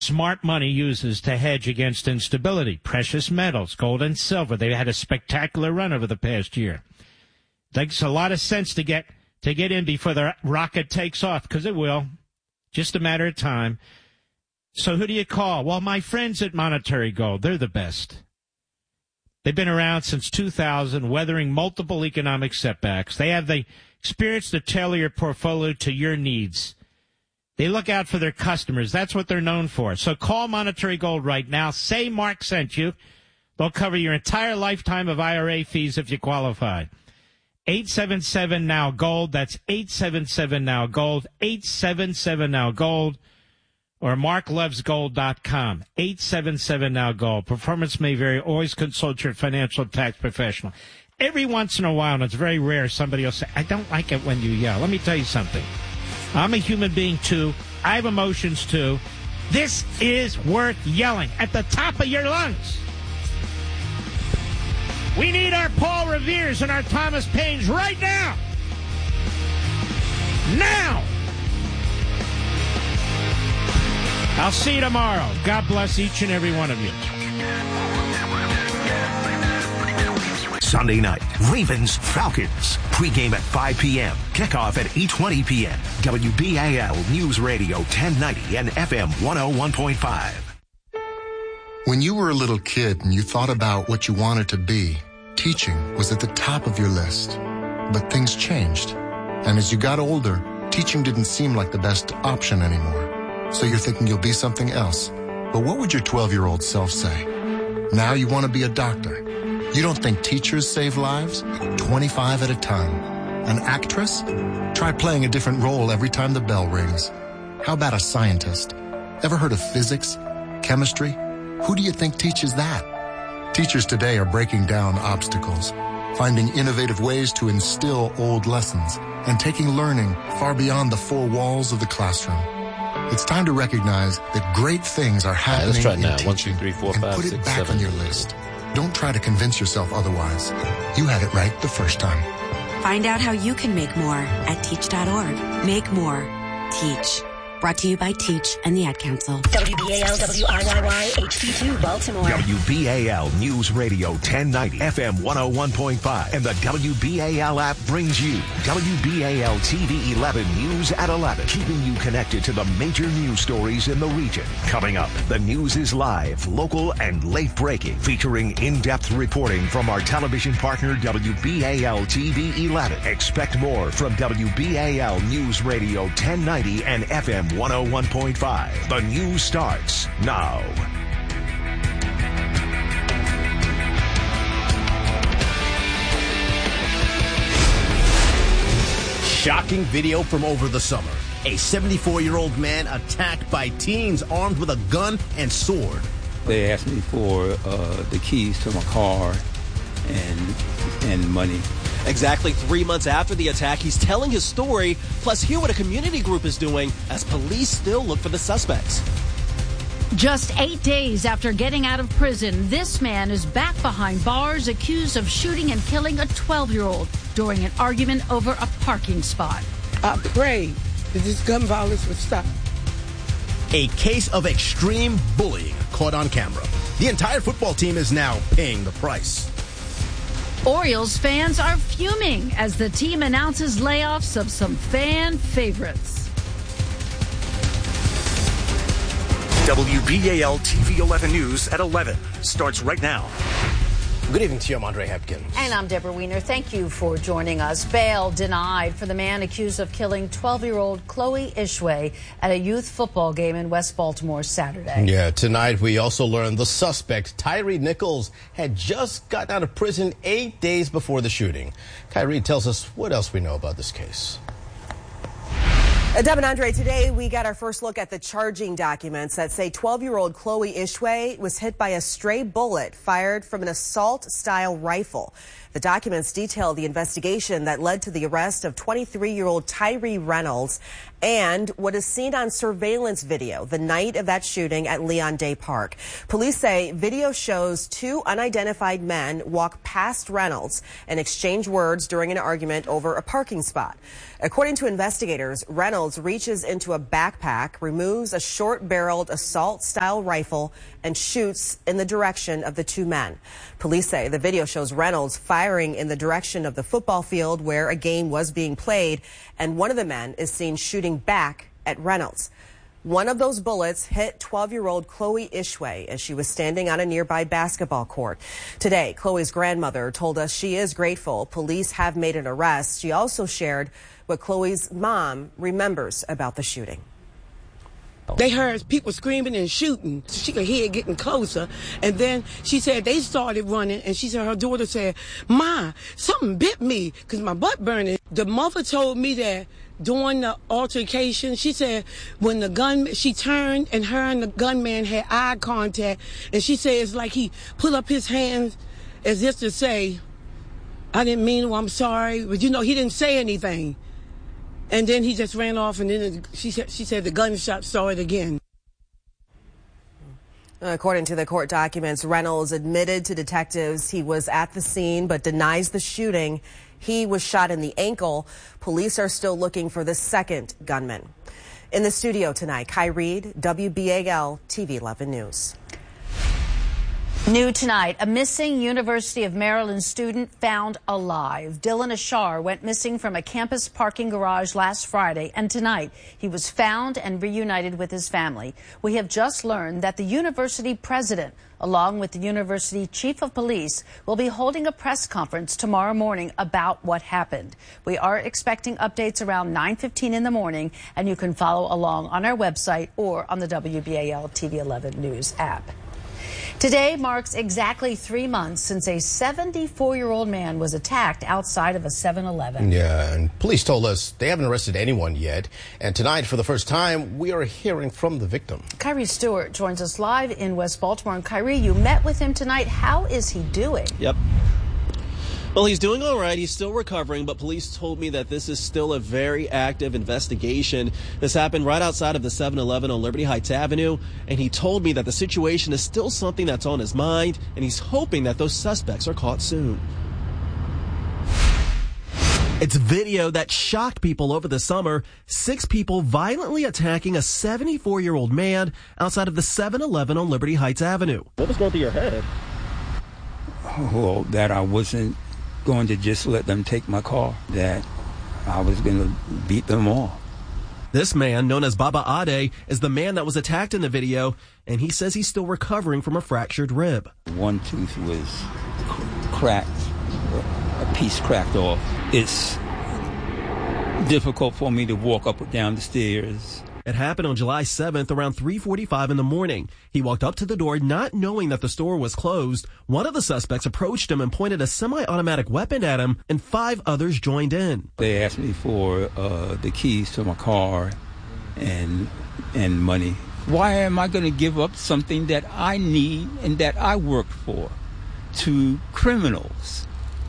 smart money uses to hedge against instability. Precious metals, gold and silver. They had a spectacular run over the past year. Makes a lot of sense to get in before the rocket takes off, because it will. Just a matter of time. So who do you call? Well, my friends at Monetary Gold, they're the best. They've been around since 2000, weathering multiple economic setbacks. They have the experience to tailor your portfolio to your needs. They look out for their customers. That's what they're known for. So call Monetary Gold right now. Say Mark sent you. They'll cover your entire lifetime of IRA fees if you qualify. 877-NOW-GOLD. That's 877-NOW-GOLD. 877-NOW-GOLD. Or marklovesgold.com. 877-NOW-GOLD. Performance may vary. Always consult your financial tax professional. Every once in a while, and it's very rare, somebody will say, I don't like it when you yell. Let me tell you something. I'm a human being, too. I have emotions, too. This is worth yelling at the top of your lungs. We need our Paul Revere's and our Thomas Paines right now. Now. I'll see you tomorrow. God bless each and every one of you. Sunday night, Ravens, Falcons. Pre-game at 5 p.m. Kickoff at 8:20 p.m. WBAL News Radio 1090 and FM 101.5. When you were a little kid and you thought about what you wanted to be, teaching was at the top of your list. But things changed. And as you got older, teaching didn't seem like the best option anymore. So you're thinking you'll be something else. But what would your 12-year-old self say? Now you want to be a doctor. You don't think teachers save lives? 25 at a time. An actress? Try playing a different role every time the bell rings. How about a scientist? Ever heard of physics? Chemistry? Who do you think teaches that? Teachers today are breaking down obstacles, finding innovative ways to instill old lessons, and taking learning far beyond the four walls of the classroom. It's time to recognize that great things are happening let's try in now. teaching. 1, 2, 3, 4, 5, and put 6, it back 7. on your list. Don't try to convince yourself otherwise. You had it right the first time. Find out how you can make more at teach.org. Make more. Teach. Brought to you by Teach and the Ad Council. WBAL WIYY HD2 Baltimore. WBAL News Radio 1090 FM 101.5 and the WBAL app brings you WBAL TV 11 News at 11, keeping you connected to the major news stories in the region. Coming up, the news is live, local, and late breaking, featuring in-depth reporting from our television partner WBAL TV 11. Expect more from WBAL News Radio 1090 and FM 101.5. The news starts now. Shocking video from over the summer. A 74-year-old man attacked by teens armed with a gun and sword. They asked me for the keys to my car and money. Exactly 3 months after the attack, he's telling his story. Plus, hear what a community group is doing as police still look for the suspects. Just 8 days after getting out of prison, this man is back behind bars accused of shooting and killing a 12-year-old during an argument over a parking spot. I prayed that this gun violence would stop. A case of extreme bullying caught on camera. The entire football team is now paying the price. Orioles fans are fuming as the team announces layoffs of some fan favorites. WBAL TV 11 News at 11 starts right now. Good evening to you. I'm Andre Hepkin. And I'm Deborah Weiner. Thank you for joining us. Bail denied for the man accused of killing 12-year-old Chloe Ishwe at a youth football game in West Baltimore Saturday. Yeah, tonight we also learned the suspect, Tyree Nichols, had just gotten out of prison 8 days before the shooting. Kyrie tells us what else we know about this case. Deb and Andre, today we got our first look at the charging documents that say 12-year-old Chloe Ishwe was hit by a stray bullet fired from an assault-style rifle. The documents detail the investigation that led to the arrest of 23-year-old Tyree Reynolds and what is seen on surveillance video the night of that shooting at Leon Day Park. Police say video shows two unidentified men walk past Reynolds and exchange words during an argument over a parking spot. According to investigators, Reynolds reaches into a backpack, removes a short-barreled assault-style rifle, and shoots in the direction of the two men. Police say the video shows Reynolds firing in the direction of the football field where a game was being played, and one of the men is seen shooting back at Reynolds. One of those bullets hit 12-year-old Chloe Ishwe as she was standing on a nearby basketball court. Today, Chloe's grandmother told us she is grateful police have made an arrest. She also shared what Chloe's mom remembers about the shooting. They heard people screaming and shooting. She could hear it getting closer. And then she said they started running, and she said her daughter said, "Ma, something bit me because my butt burning." The mother told me that during the altercation, she said when she turned and her and the gunman had eye contact, and she said it's like he put up his hands as if to say, "I didn't mean to, I'm sorry." But he didn't say anything. And then he just ran off, and then she said the gunshot started again. According to the court documents, Reynolds admitted to detectives he was at the scene but denies the shooting. He was shot in the ankle. Police are still looking for the second gunman. In the studio tonight, Kai Reed, WBAL TV 11 News. New tonight, a missing University of Maryland student found alive. Dylan Ashar went missing from a campus parking garage last Friday, and tonight he was found and reunited with his family. We have just learned that the university president, along with the university chief of police, will be holding a press conference tomorrow morning about what happened. We are expecting updates around 9:15 in the morning, and you can follow along on our website or on the WBAL TV 11 News app. Today marks exactly 3 months since a 74-year-old man was attacked outside of a 7-Eleven. Yeah, and police told us they haven't arrested anyone yet. And tonight, for the first time, we are hearing from the victim. Kyrie Stewart joins us live in West Baltimore. And Kyrie, you met with him tonight. How is he doing? Yep. Well, he's doing all right. He's still recovering, but police told me that this is still a very active investigation. This happened right outside of the 7-Eleven on Liberty Heights Avenue, and he told me that the situation is still something that's on his mind, and he's hoping that those suspects are caught soon. It's video that shocked people over the summer. 6 people violently attacking a 74-year-old man outside of the 7-Eleven on Liberty Heights Avenue. What was going through your head? Well, that I wasn't going to just let them take my car, that I was going to beat them all. This man, known as Baba Ade, is the man that was attacked in the video, and he says he's still recovering from a fractured rib. One tooth was cracked, a piece cracked off. It's difficult for me to walk up or down the stairs. It happened on July 7th around 3:45 in the morning. He walked up to the door not knowing that the store was closed. One of the suspects approached him and pointed a semi-automatic weapon at him, and 5 others joined in. They asked me for the keys to my car and money. Why am I going to give up something that I need and that I worked for to criminals?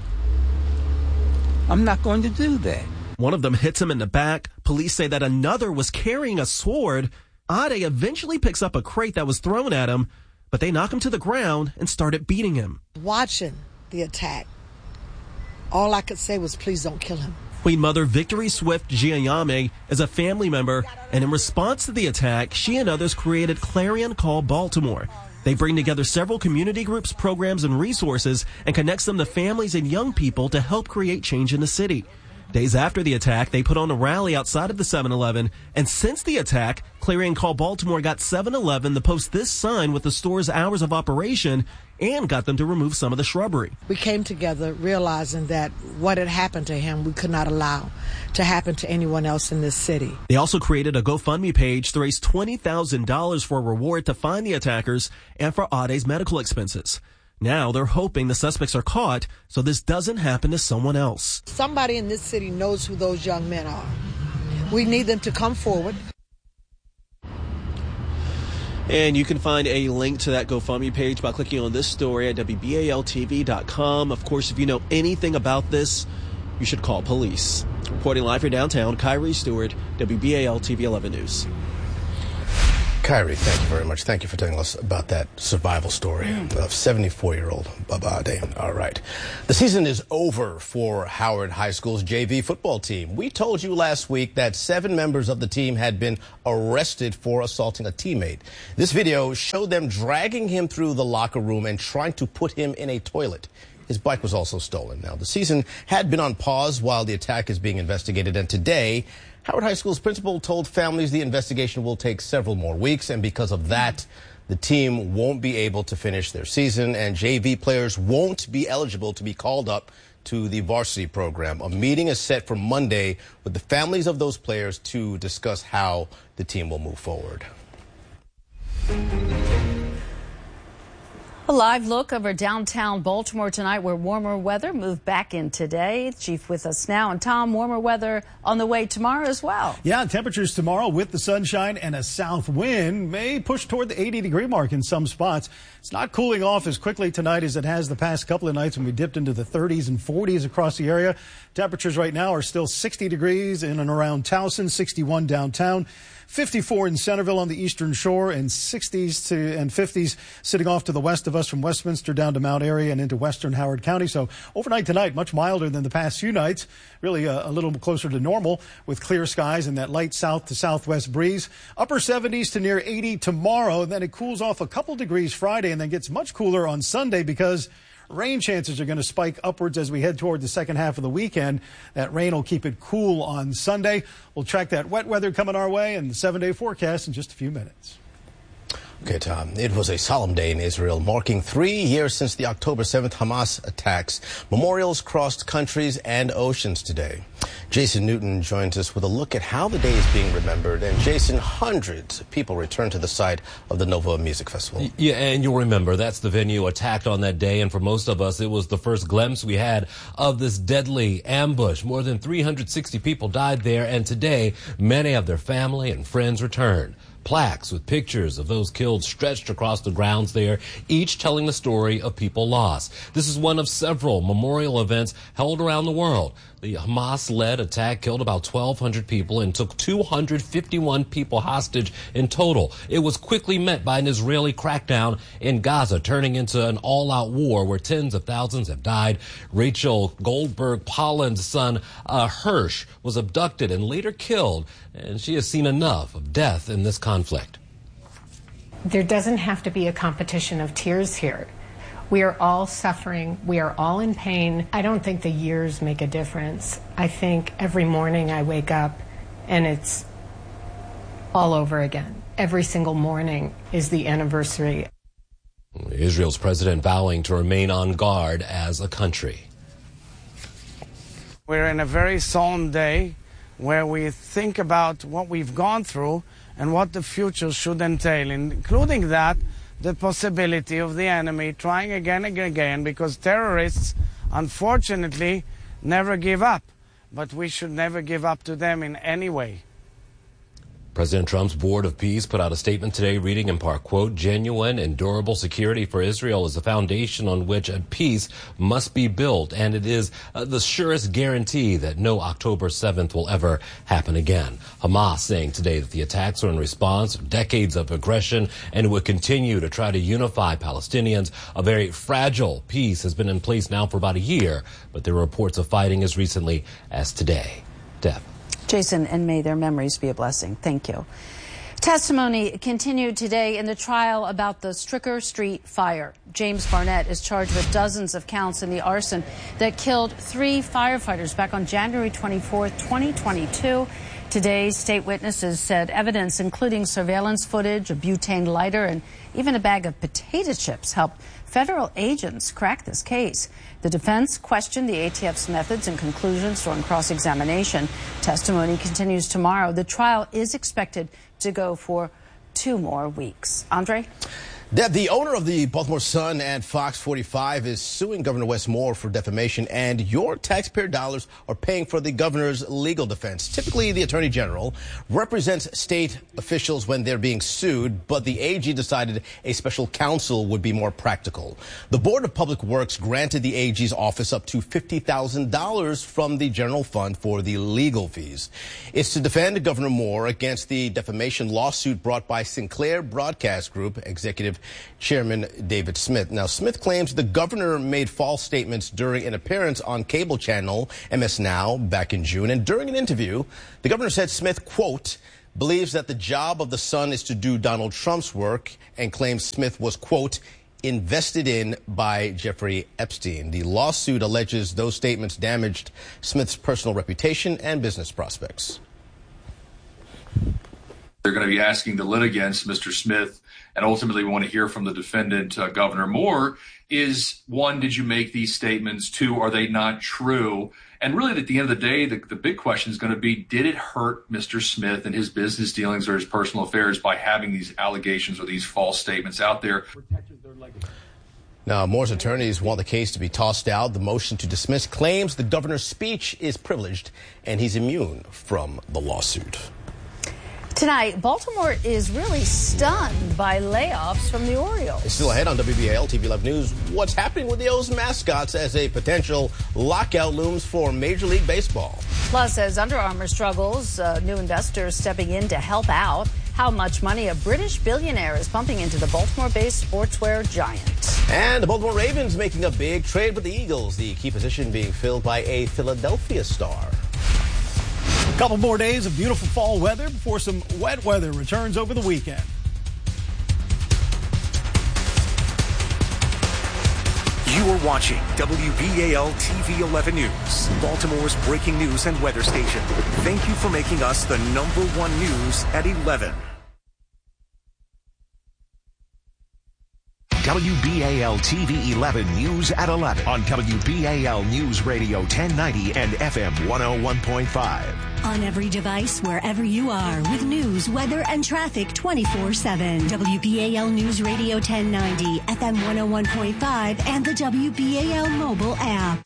I'm not going to do that. One of them hits him in the back. Police say that another was carrying a sword. Ade eventually picks up a crate that was thrown at him, but they knock him to the ground and started beating him. Watching the attack, all I could say was, please don't kill him. Queen Mother Victory Swift Giayame is a family member, and in response to the attack, she and others created Clarion Call Baltimore. They bring together several community groups, programs, and resources and connects them to families and young people to help create change in the city. Days after the attack, they put on a rally outside of the 7-Eleven, and since the attack, Clarion Call Baltimore got 7-Eleven to post this sign with the store's hours of operation and got them to remove some of the shrubbery. We came together realizing that what had happened to him, we could not allow to happen to anyone else in this city. They also created a GoFundMe page to raise $20,000 for a reward to find the attackers and for Ade's medical expenses. Now they're hoping the suspects are caught so this doesn't happen to someone else. Somebody in this city knows who those young men are. We need them to come forward. And you can find a link to that GoFundMe page by clicking on this story at WBALTV.com. Of course, if you know anything about this, you should call police. Reporting live here downtown, Kyrie Stewart, WBAL-TV 11 News. Kyrie, thank you very much. Thank you for telling us about that survival story of 74-year-old Babade. All right. The season is over for Howard High School's JV football team. We told you last week that 7 members of the team had been arrested for assaulting a teammate. This video showed them dragging him through the locker room and trying to put him in a toilet. His bike was also stolen. Now, the season had been on pause while the attack is being investigated, and today, Howard High School's principal told families the investigation will take several more weeks, and because of that, the team won't be able to finish their season, and JV players won't be eligible to be called up to the varsity program. A meeting is set for Monday with the families of those players to discuss how the team will move forward. A live look over downtown Baltimore tonight, where warmer weather moved back in today. Chief with us now. And Tom, warmer weather on the way tomorrow as well. Yeah, temperatures tomorrow with the sunshine and a south wind may push toward the 80-degree mark in some spots. It's not cooling off as quickly tonight as it has the past couple of nights when we dipped into the 30s and 40s across the area. Temperatures right now are still 60 degrees in and around Towson, 61 downtown. 54 in Centerville on the eastern shore, and 60s and 50s sitting off to the west of us from Westminster down to Mount Airy and into western Howard County. So overnight tonight, much milder than the past few nights, really a little closer to normal with clear skies and that light south to southwest breeze. Upper 70s to near 80 tomorrow, and then it cools off a couple degrees Friday and then gets much cooler on Sunday because rain chances are going to spike upwards as we head toward the second half of the weekend. That rain will keep it cool on Sunday. We'll track that wet weather coming our way and the 7-day forecast in just a few minutes. Okay, Tom. It was a solemn day in Israel, marking 3 years since the October 7th Hamas attacks. Memorials crossed countries and oceans today. Jason Newton joins us with a look at how the day is being remembered. And Jason, hundreds of people returned to the site of the Nova Music Festival. Yeah, and you'll remember that's the venue attacked on that day. And for most of us, it was the first glimpse we had of this deadly ambush. More than 360 people died there. And today, many of their family and friends returned. Plaques with pictures of those killed stretched across the grounds there, each telling the story of people lost. This is one of several memorial events held around the world. The Hamas-led attack killed about 1,200 people and took 251 people hostage in total. It was quickly met by an Israeli crackdown in Gaza, turning into an all-out war where tens of thousands have died. Rachel Goldberg-Polland's son, Hirsch, was abducted and later killed, and she has seen enough of death in this conflict. There doesn't have to be a competition of tears here. We are all suffering. We are all in pain. I don't think the years make a difference. I think every morning I wake up and it's all over again. Every single morning is the anniversary. Israel's president vowing to remain on guard as a country. We're in a very solemn day where we think about what we've gone through and what the future should entail, including that the possibility of the enemy trying again and again, because terrorists, unfortunately, never give up. But we should never give up to them in any way. President Trump's Board of Peace put out a statement today reading in part, quote, genuine and durable security for Israel is the foundation on which a peace must be built, and it is the surest guarantee that no October 7th will ever happen again. Hamas saying today that the attacks are in response to decades of aggression and would continue to try to unify Palestinians. A very fragile peace has been in place now for about a year, but there are reports of fighting as recently as today. Deb. Jason, and may their memories be a blessing. Thank you. Testimony continued today in the trial about the Stricker Street fire. James Barnett is charged with dozens of counts in the arson that killed 3 firefighters back on January 24, 2022. Today, state witnesses said evidence, including surveillance footage, a butane lighter, and even a bag of potato chips, helped federal agents crack this case. The defense questioned the ATF's methods and conclusions during cross-examination. Testimony continues tomorrow. The trial is expected to go for 2 more weeks. Andre? Deb, the owner of the Baltimore Sun and Fox 45 is suing Governor Wes Moore for defamation, and your taxpayer dollars are paying for the governor's legal defense. Typically, the Attorney General represents state officials when they're being sued, but the AG decided a special counsel would be more practical. The Board of Public Works granted the AG's office up to $50,000 from the general fund for the legal fees. It's to defend Governor Moore against the defamation lawsuit brought by Sinclair Broadcast Group Executive Chairman David Smith. Now, Smith claims the governor made false statements during an appearance on cable channel MS Now back in June. And during an interview, the governor said Smith, quote, believes that the job of the Sun is to do Donald Trump's work, and claims Smith was, quote, invested in by Jeffrey Epstein. The lawsuit alleges those statements damaged Smith's personal reputation and business prospects. They're going to be asking the litigants, Mr. Smith, and ultimately we want to hear from the defendant, Governor Moore, is, one, did you make these statements? Two, are they not true? And really, at the end of the day, the big question is going to be, did it hurt Mr. Smith and his business dealings or his personal affairs by having these allegations or these false statements out there? Now, Moore's attorneys want the case to be tossed out. The motion to dismiss claims the governor's speech is privileged and he's immune from the lawsuit. Tonight, Baltimore is really stunned by layoffs from the Orioles. Still ahead on WBAL TV 11 News, what's happening with the O's mascots as a potential lockout looms for Major League Baseball. Plus, as Under Armour struggles, new investors stepping in to help out. How much money a British billionaire is pumping into the Baltimore-based sportswear giant. And the Baltimore Ravens making a big trade with the Eagles, the key position being filled by a Philadelphia star. A couple more days of beautiful fall weather before some wet weather returns over the weekend. You are watching WBAL TV 11 News, Baltimore's breaking news and weather station. Thank you for making us the #1 news at 11. WBAL TV 11 News at 11 on WBAL News Radio 1090 and FM 101.5. On every device, wherever you are, with news, weather, and traffic 24/7. WBAL News Radio 1090, FM 101.5, and the WBAL mobile app.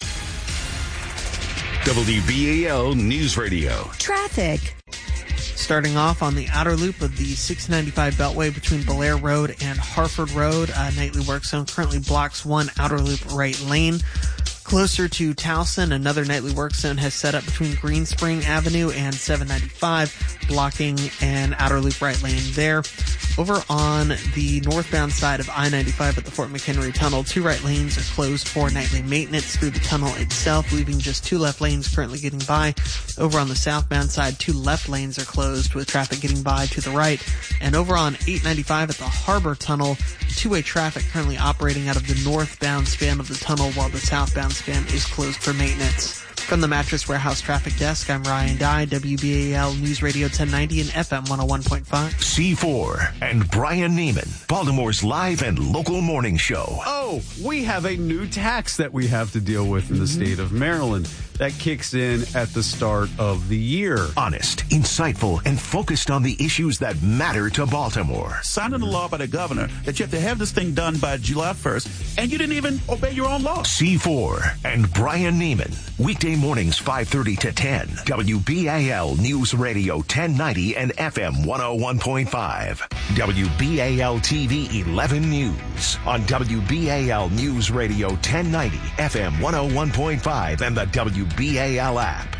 WBAL News Radio. Traffic. Starting off on the outer loop of the 695 Beltway between Belair Road and Harford Road. Nightly work zone currently blocks one outer loop right lane. Closer to Towson, another nightly work zone has set up between Greenspring Avenue and 795, blocking an outer loop right lane there. Over on the northbound side of I-95 at the Fort McHenry Tunnel, two right lanes are closed for nightly maintenance through the tunnel itself, leaving just two left lanes currently getting by. Over on the southbound side, two left lanes are closed with traffic getting by to the right. And over on 895 at the Harbor Tunnel, two-way traffic currently operating out of the northbound span of the tunnel while the southbound span is closed for maintenance. From the Mattress Warehouse Traffic Desk, I'm Ryan Dye, WBAL News Radio 1090 and FM 101.5. C4 and Brian Neiman, Baltimore's live and local morning show. Oh, we have a new tax that we have to deal with in the state of Maryland that kicks in at the start of the year. Honest, insightful, and focused on the issues that matter to Baltimore. Signed into law by the governor that you have to have this thing done by July 1st, and you didn't even obey your own law. C4 and Brian Neiman, weekday mornings 5:30 to 10. WBAL News Radio 1090 and FM 101.5. WBAL TV 11 News on WBAL News Radio 1090, FM 101.5, and the WBAL app.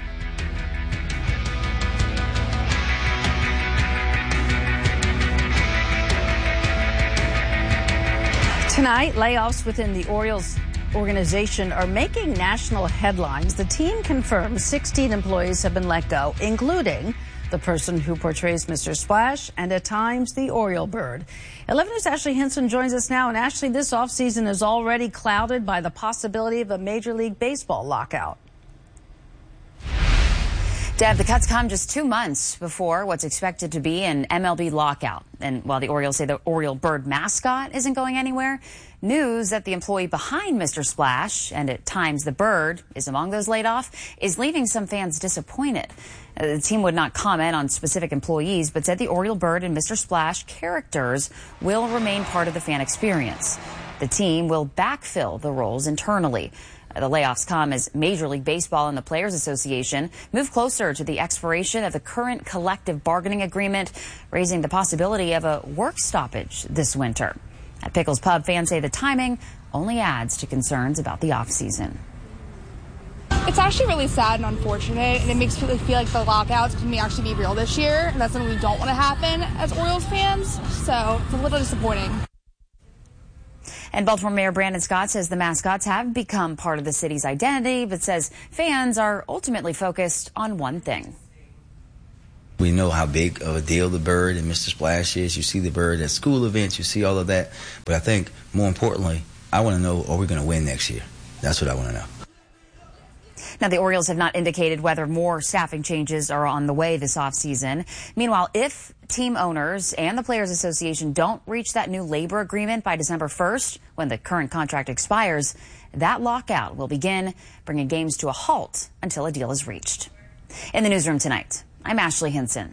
Tonight, layoffs within the Orioles organization are making national headlines. The team confirms 16 employees have been let go, including the person who portrays Mr. Splash and at times the Oriole bird. 11 News' Ashley Hinson joins us now. And Ashley, this offseason is already clouded by the possibility of a Major League Baseball lockout. Deb, the cuts come just 2 months before what's expected to be an MLB lockout. And while the Orioles say the Oriole bird mascot isn't going anywhere, news that the employee behind Mr. Splash, and at times the bird, is among those laid off, is leaving some fans disappointed. The team would not comment on specific employees, but said the Oriole Bird and Mr. Splash characters will remain part of the fan experience. The team will backfill the roles internally. The layoffs come as Major League Baseball and the Players Association move closer to the expiration of the current collective bargaining agreement, raising the possibility of a work stoppage this winter. At Pickles Pub, fans say the timing only adds to concerns about the offseason. It's actually really sad and unfortunate, and it makes me feel like the lockouts can actually be real this year, and that's something we don't want to happen as Orioles fans, so it's a little disappointing. And Baltimore Mayor Brandon Scott says the mascots have become part of the city's identity, but says fans are ultimately focused on one thing. We know how big of a deal the bird and Mr. Splash is. You see the bird at school events, you see all of that. But I think more importantly, I want to know, are we going to win next year? That's what I want to know. Now, the Orioles have not indicated whether more staffing changes are on the way this offseason. Meanwhile, if team owners and the Players Association don't reach that new labor agreement by December 1st, when the current contract expires, that lockout will begin, bringing games to a halt until a deal is reached. In the newsroom tonight, I'm Ashley Hinson.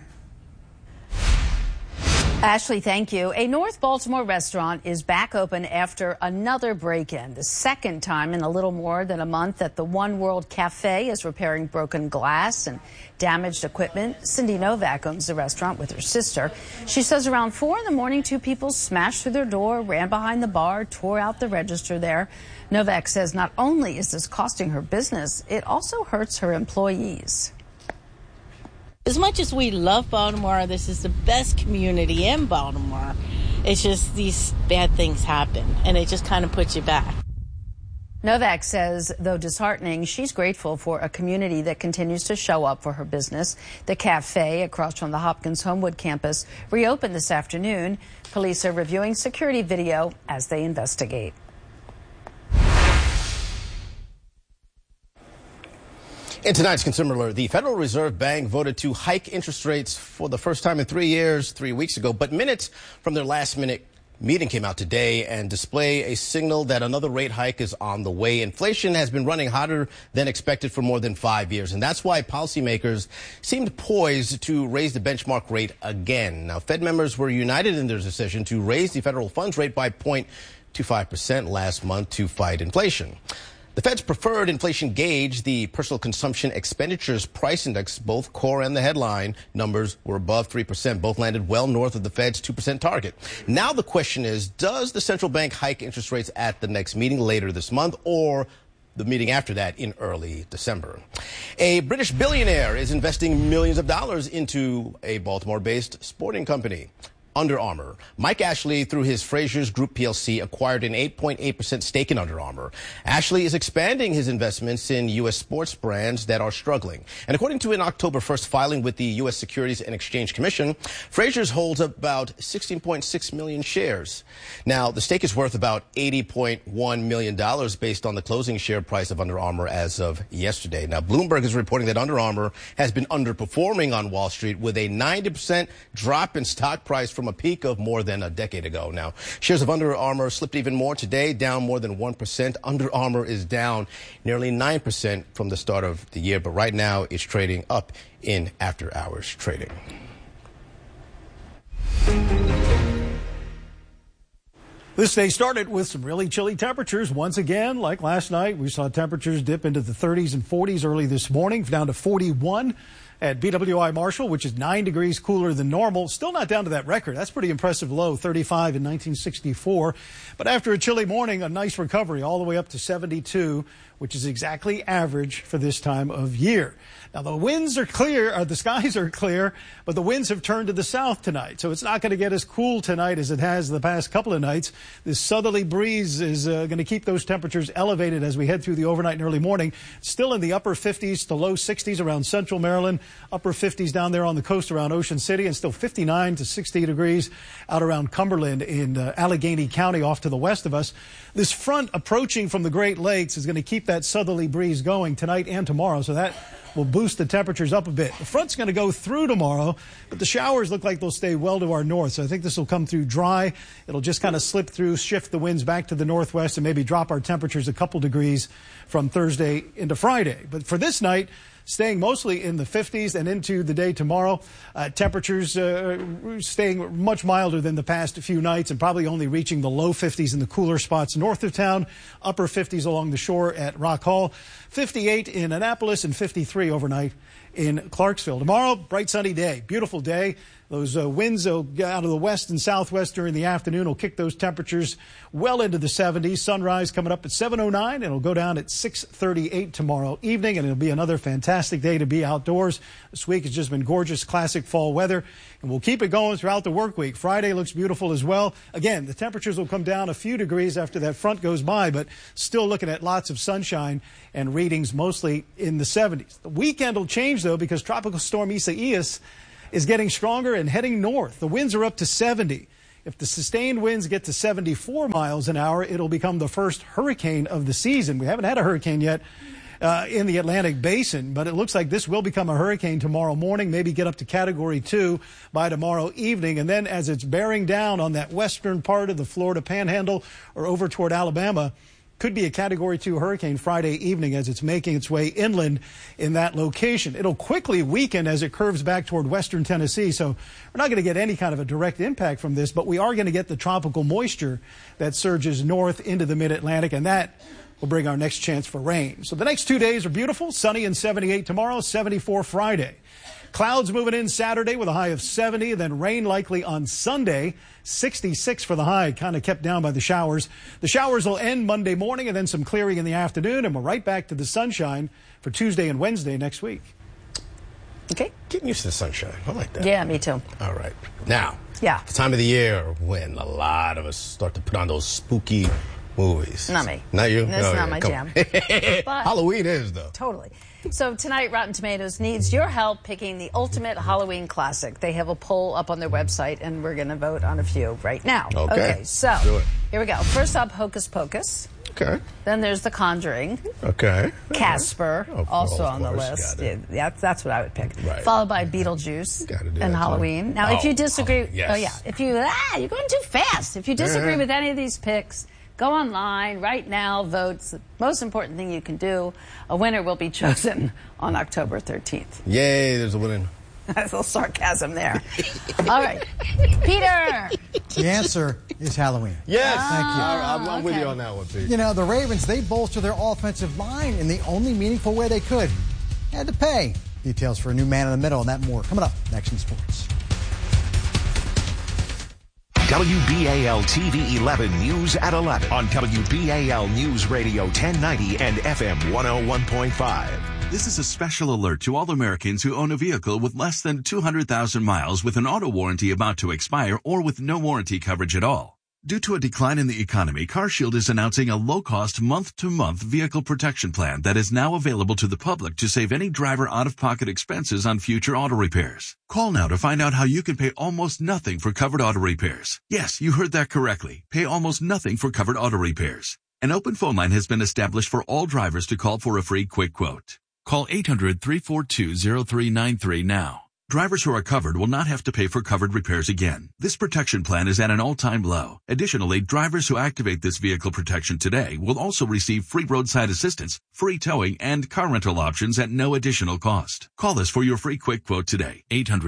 Ashley, thank you. A North Baltimore restaurant is back open after another break-in, the second time in a little more than a month that the One World Cafe is repairing broken glass and damaged equipment. Cindy Novak owns the restaurant with her sister. She says around 4 in the morning, 2 people smashed through their door, ran behind the bar, tore out the register there. Novak says not only is this costing her business, it also hurts her employees. As much as we love Baltimore, this is the best community in Baltimore. It's just these bad things happen, and it just kind of puts you back. Novak says, though disheartening, she's grateful for a community that continues to show up for her business. The cafe across from the Hopkins Homewood campus reopened this afternoon. Police are reviewing security video as they investigate. In tonight's Consumer Alert, the Federal Reserve Bank voted to hike interest rates for the first time in 3 years 3 weeks ago. But minutes from their last-minute meeting came out today and display a signal that another rate hike is on the way. Inflation has been running hotter than expected for more than 5 years, and that's why policymakers seemed poised to raise the benchmark rate again. Now, Fed members were united in their decision to raise the federal funds rate by 0.25% last month to fight inflation. The Fed's preferred inflation gauge, the Personal Consumption Expenditures Price Index, both core and the headline numbers were above 3%. Both landed well north of the Fed's 2% target. Now the question is, does the central bank hike interest rates at the next meeting later this month or the meeting after that in early December? A British billionaire is investing millions of dollars into a Baltimore-based sporting company, Under Armour. Mike Ashley, through his Frasers Group PLC, acquired an 8.8% stake in Under Armour. Ashley is expanding his investments in U.S. sports brands that are struggling. And according to an October 1st filing with the U.S. Securities and Exchange Commission, Frasers holds about 16.6 million shares. Now, the stake is worth about $80.1 million based on the closing share price of Under Armour as of yesterday. Now, Bloomberg is reporting that Under Armour has been underperforming on Wall Street with a 90% drop in stock price from a peak of more than a decade ago. Now, shares of Under Armour slipped even more today, down more than 1%. Under Armour is down nearly 9% from the start of the year, but right now it's trading up in after-hours trading. This day started with some really chilly temperatures. Once again, like last night, we saw temperatures dip into the 30s and 40s early this morning, down to 41 at BWI Marshall, which is 9 degrees cooler than normal. Still not down to that record. That's pretty impressive low, 35 in 1964. But after a chilly morning, a nice recovery all the way up to 72, which is exactly average for this time of year. Now, the winds are clear, or the skies are clear, but the winds have turned to the south tonight. So it's not going to get as cool tonight as it has the past couple of nights. This southerly breeze is going to keep those temperatures elevated as we head through the overnight and early morning. Still in the upper 50s to low 60s around central Maryland, upper 50s down there on the coast around Ocean City, and still 59 to 60 degrees out around Cumberland in Allegheny County off to the west of us. This front approaching from the Great Lakes is going to keep that southerly breeze going tonight and tomorrow, so that will boost the temperatures up a bit. The front's going to go through tomorrow, but the showers look like they'll stay well to our north. So I think this will come through dry. It'll just kind of slip through, shift the winds back to the northwest, and maybe drop our temperatures a couple degrees from Thursday into Friday. But for this night, staying mostly in the 50s and into the day tomorrow. Temperatures staying much milder than the past few nights and probably only reaching the low 50s in the cooler spots north of town, upper 50s along the shore at Rock Hall, 58 in Annapolis, and 53 overnight in Clarksville. Tomorrow, bright sunny day, beautiful day. Those winds out of the west and southwest during the afternoon will kick those temperatures well into the 70s. Sunrise coming up at 7:09, and it'll go down at 6:38 tomorrow evening, and it'll be another fantastic day to be outdoors. This week has just been gorgeous, classic fall weather, and we'll keep it going throughout the work week. Friday looks beautiful as well. Again, the temperatures will come down a few degrees after that front goes by, but still looking at lots of sunshine and readings mostly in the 70s. The weekend will change, though, because Tropical Storm Isaias is getting stronger and heading north. The winds are up to 70. If the sustained winds get to 74 miles an hour, it'll become the first hurricane of the season. We haven't had a hurricane yet in the Atlantic Basin, but it looks like this will become a hurricane tomorrow morning, maybe get up to Category 2 by tomorrow evening. And then as it's bearing down on that western part of the Florida Panhandle or over toward Alabama, could be a Category 2 hurricane Friday evening as it's making its way inland in that location. It'll quickly weaken as it curves back toward western Tennessee, so we're not going to get any kind of a direct impact from this, but we are going to get the tropical moisture that surges north into the mid-Atlantic, and that will bring our next chance for rain. So the next 2 days are beautiful, sunny and 78 tomorrow, 74 Friday. Clouds moving in Saturday with a high of 70, then rain likely on Sunday, 66 for the high, kind of kept down by the showers. The showers will end Monday morning and then some clearing in the afternoon, and we're right back to the sunshine for Tuesday and Wednesday next week. Okay. Getting used to the sunshine. I like that. Yeah, me too. All right. Now, yeah, the time of the year when a lot of us start to put on those spooky movies. Not me. Not you? That's not my jam. But Halloween is, though. Totally. So tonight, Rotten Tomatoes needs your help picking the ultimate Halloween classic. They have a poll up on their website, and we're going to vote on a few right now. Okay. So do it. Here we go. First up, Hocus Pocus. Okay. Then there's The Conjuring. Okay. Casper, also on the course, list. Yeah, that's what I would pick. Right. Followed by Beetlejuice and Halloween. Now, if you disagree, if you're going too fast. If you disagree with any of these picks, go online right now, vote. It's the most important thing you can do. A winner will be chosen on October 13th. Yay, there's a winner. A little sarcasm there. All right. Peter! The answer is Halloween. Yes. Thank you. I'm with you on that one, Pete. You know, the Ravens, they bolster their offensive line in the only meaningful way they could. Had to pay. Details for a new man in the middle and that more coming up next in sports. WBAL TV 11 News at 11 on WBAL News Radio 1090 and FM 101.5. This is a special alert to all Americans who own a vehicle with less than 200,000 miles with an auto warranty about to expire or with no warranty coverage at all. Due to a decline in the economy, CarShield is announcing a low-cost month-to-month vehicle protection plan that is now available to the public to save any driver out-of-pocket expenses on future auto repairs. Call now to find out how you can pay almost nothing for covered auto repairs. Yes, you heard that correctly. Pay almost nothing for covered auto repairs. An open phone line has been established for all drivers to call for a free quick quote. Call 800-342-0393 now. Drivers who are covered will not have to pay for covered repairs again. This protection plan is at an all-time low. Additionally, drivers who activate this vehicle protection today will also receive free roadside assistance, free towing, and car rental options at no additional cost. Call us for your free quick quote today.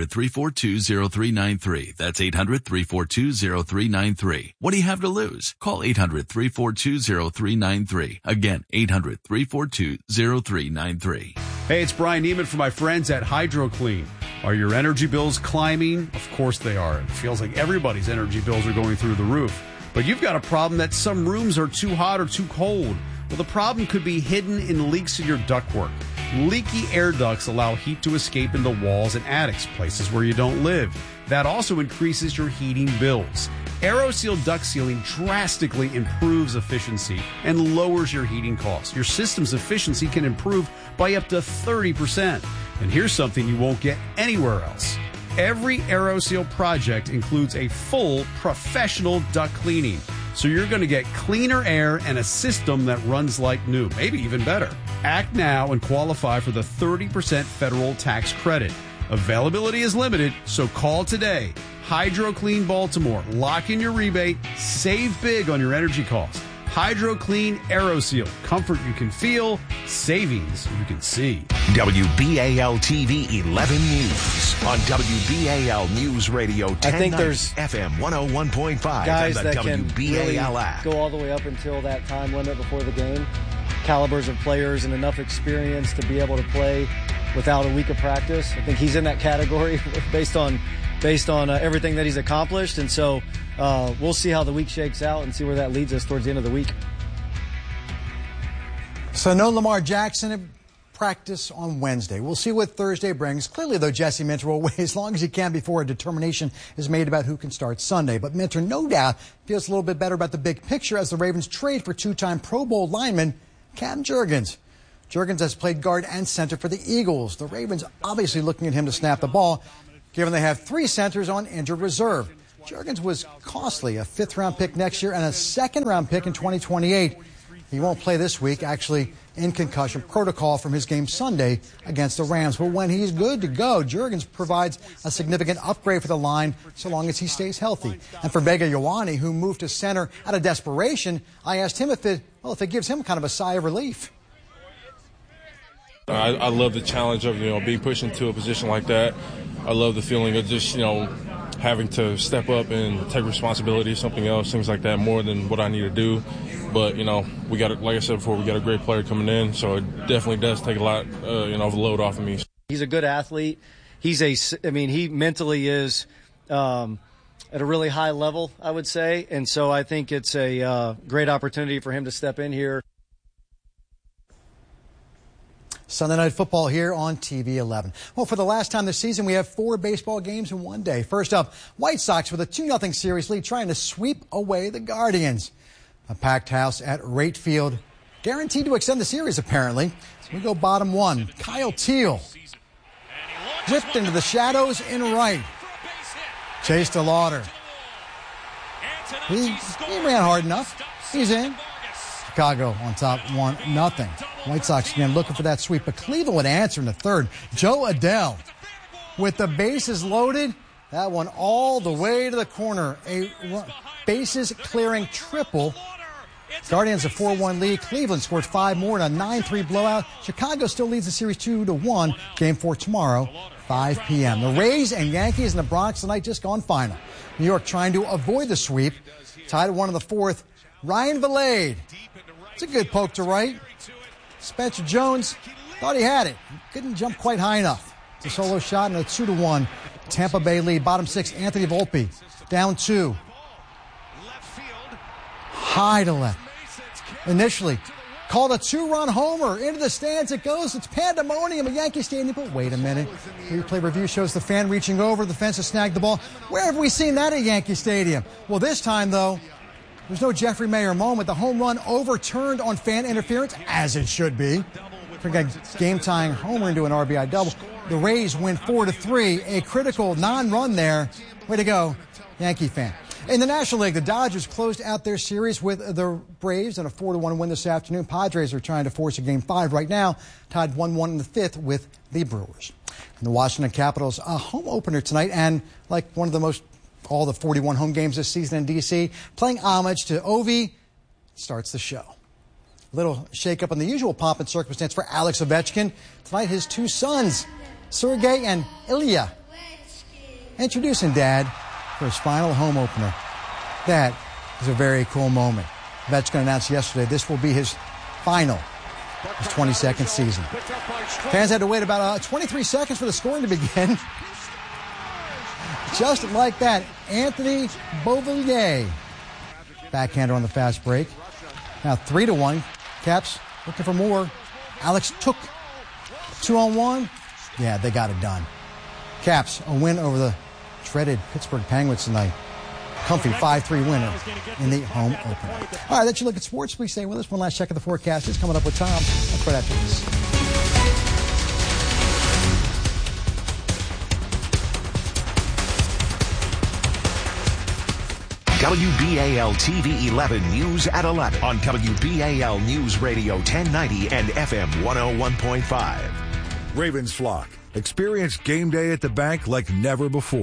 800-342-0393. That's 800-342-0393. What do you have to lose? Call 800-342-0393. Again, 800-342-0393. Hey, it's Brian Neiman from my friends at HydroClean. Are your energy bills climbing? Of course they are. It feels like everybody's energy bills are going through the roof. But you've got a problem that some rooms are too hot or too cold. Well, the problem could be hidden in leaks in your ductwork. Leaky air ducts allow heat to escape into walls and attics, places where you don't live. That also increases your heating bills. AeroSeal duct sealing drastically improves efficiency and lowers your heating costs. Your system's efficiency can improve by up to 30%. And here's something you won't get anywhere else. Every AeroSeal project includes a full professional duct cleaning. So you're going to get cleaner air and a system that runs like new, maybe even better. Act now and qualify for the 30% federal tax credit. Availability is limited, so call today. HydroClean Baltimore. Lock in your rebate. Save big on your energy costs. Hydro Clean AeroSeal. Comfort you can feel, savings you can see. WBAL TV 11 News on WBAL News Radio 1090 I think there's FM 101.5 guys and the that can really WBAL app. go all the way up until that time limit before the game. Calibers of players and enough experience to be able to play without a week of practice. I think he's in that category based on everything that he's accomplished. And so we'll see how the week shakes out and see where that leads us towards the end of the week. So no Lamar Jackson at practice on Wednesday. We'll see what Thursday brings. Clearly, though, Jesse Minter will wait as long as he can before a determination is made about who can start Sunday. But Minter, no doubt, feels a little bit better about the big picture as the Ravens trade for two-time Pro Bowl lineman Cam Jurgens. Jurgens has played guard and center for the Eagles. The Ravens obviously looking at him to snap the ball, given they have 3 centers on injured reserve. Jurgens was costly, a 5th-round pick next year and a 2nd-round pick in 2028. He won't play this week, actually in concussion protocol from his game Sunday against the Rams. But when he's good to go, Jurgens provides a significant upgrade for the line so long as he stays healthy. And for Vega Ioane, who moved to center out of desperation, I asked him if it gives him kind of a sigh of relief. I love the challenge of, being pushed into a position like that. I love the feeling of just, having to step up and take responsibility, something else, things like that, more than what I need to do. But, we got, like I said before, we got a great player coming in, so it definitely does take a lot, of the load off of me. He's a good athlete. He mentally is at a really high level, I would say. And so I think it's a great opportunity for him to step in here. Sunday Night Football here on TV 11. Well, for the last time this season, we have 4 baseball games in one day. First up, White Sox with a 2-0 series lead trying to sweep away the Guardians. A packed house at Rate Field, guaranteed to extend the series, apparently. So we go bottom 1. Kyle Teel whipped into the shadows in right. Chase DeLauder. He ran hard enough. He's in. Chicago on top 1-0. White Sox again looking for that sweep, but Cleveland would answer in the 3rd. Joe Adell with the bases loaded. That one all the way to the corner. A bases clearing triple. Guardians a 4-1 lead. Cleveland scored 5 more in a 9-3 blowout. Chicago still leads the series 2-1. Game 4 tomorrow, 5 p.m. The Rays and Yankees in the Bronx tonight just gone final. New York trying to avoid the sweep. Tied at 1 in the 4th. Ryan Vilade. It's a good poke to right. Spencer Jones thought he had it. Couldn't jump quite high enough. It's a solo shot and a 2-1 Tampa Bay lead. Bottom 6, Anthony Volpe. Down 2. High to left. Initially called a 2-run homer. Into the stands it goes. It's pandemonium at Yankee Stadium. But wait a minute. Replay review shows the fan reaching over the fence to snag the ball. Where have we seen that at Yankee Stadium? Well, this time, though, there's no Jeffrey Mayer moment. The home run overturned on fan interference, as it should be. Game-tying homer into an RBI double. The Rays win 4-3. A critical non-run there. Way to go, Yankee fan. In the National League, the Dodgers closed out their series with the Braves in a 4-1 win this afternoon. Padres are trying to force a Game 5 right now, tied 1-1 in the 5th with the Brewers. And the Washington Capitals, a home opener tonight, and like one of the most all the 41 home games this season in D.C., playing homage to Ovi, starts the show. A little shake-up in the usual pomp and circumstance for Alex Ovechkin. Tonight, his 2 sons, Sergei and Ilya, introducing Dad for his final home opener. That is a very cool moment. Ovechkin announced yesterday this will be his final, his 22nd season. Fans had to wait about 23 seconds for the scoring to begin. Just like that, Anthony Beauvillier. Backhander on the fast break. Now 3-1. Caps looking for more. Alex took 2-on-1. Yeah, they got it done. Caps, a win over the dreaded Pittsburgh Penguins tonight. Comfy 5-3 winner in the home opener. All right, that's your look at sports. Please stay with us. One last check of the forecast is coming up with Tom. That's right after this. WBAL TV 11 News at 11 on WBAL News Radio 1090 and FM 101.5. Ravens flock. Experience game day at the bank like never before.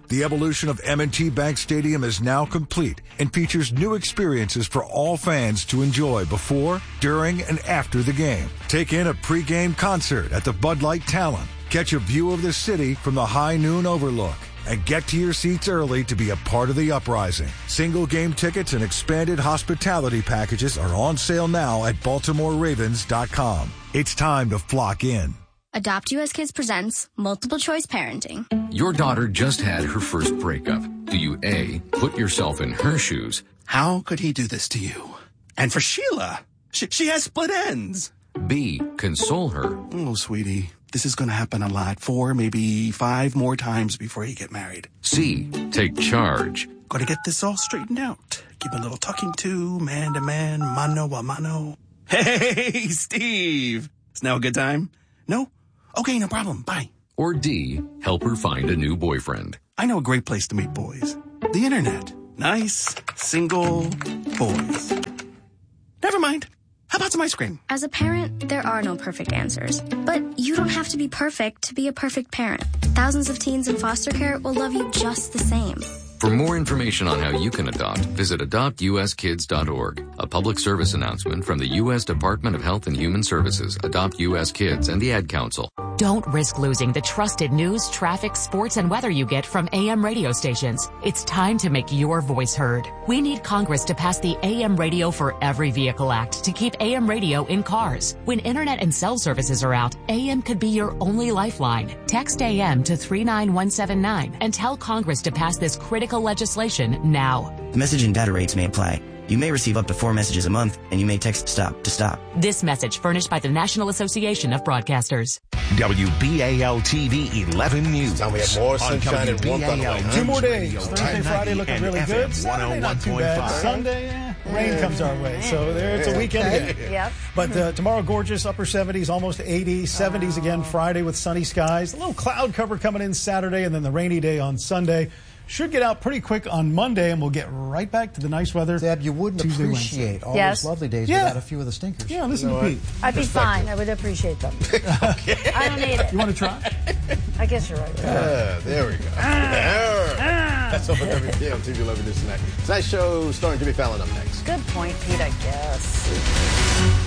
The evolution of M&T Bank Stadium is now complete and features new experiences for all fans to enjoy before, during, and after the game. Take in a pregame concert at the Bud Light Talon. Catch a view of the city from the high noon overlook. And get to your seats early to be a part of the uprising. Single game tickets and expanded hospitality packages are on sale now at BaltimoreRavens.com. It's time to flock in. Adopt US Kids presents Multiple Choice Parenting. Your daughter just had her first breakup. Do you A, put yourself in her shoes? How could he do this to you? And for Sheila, she has split ends. B, console her. Oh, sweetie, this is going to happen a lot. 4, maybe 5 more times before you get married. C, take charge. Got to get this all straightened out. Give a little talking to, man to man, mano a mano. Hey, Steve. Is now a good time? No? Okay, no problem. Bye. Or D, help her find a new boyfriend. I know a great place to meet boys. The internet. Nice, single boys. Never mind. How about some ice cream? As a parent, there are no perfect answers. But you don't have to be perfect to be a perfect parent. Thousands of teens in foster care will love you just the same. For more information on how you can adopt, visit adoptuskids.org. A public service announcement from the U.S. Department of Health and Human Services, Adopt U.S. Kids, and the Ad Council. Don't risk losing the trusted news, traffic, sports, and weather you get from AM radio stations. It's time to make your voice heard. We need Congress to pass the AM Radio for Every Vehicle Act to keep AM radio in cars. When internet and cell services are out, AM could be your only lifeline. Text AM to 39179 and tell Congress to pass this critical legislation now. Message and data rates may apply. You may receive up to 4 messages a month, and you may text STOP to stop. This message furnished by the National Association of Broadcasters. WBAL-TV 11 News. Now we have more sunshine and warmth on the way. 2 more days. Thursday, Friday looking really good. Saturday, not too bad. Sunday, rain comes our way. So there, it's a weekend again. Yep. But tomorrow, gorgeous, upper 70s, almost 80. 70s again Friday with sunny skies. A little cloud cover coming in Saturday, and then the rainy day on Sunday. Should get out pretty quick on Monday, and we'll get right back to the nice weather. Deb, you wouldn't Tuesday, appreciate Wednesday. all those lovely days without a few of the stinkers. Yeah, listen to Pete. I'd be fine. I would appreciate them. I don't need it. You want to try? I guess you're right. There we go. That's over every day on TV 11 News tonight. Tonight's show starring Jimmy Fallon up next. Good point, Pete, I guess.